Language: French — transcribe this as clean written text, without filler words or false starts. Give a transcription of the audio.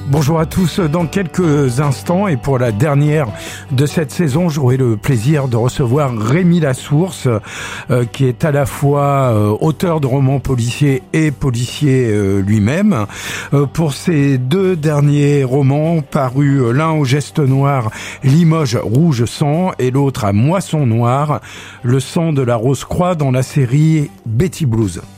Bonjour à tous, dans quelques instants et pour la dernière de cette saison, j'aurai le plaisir de recevoir Rémi Lasource, qui est à la fois auteur de romans policiers et policier lui-même. Pour ses deux derniers romans parus, l'un au geste noir, Limoges rouge sang, et l'autre à Moisson noire, le sang de la Rose-Croix dans la série Betty Blues.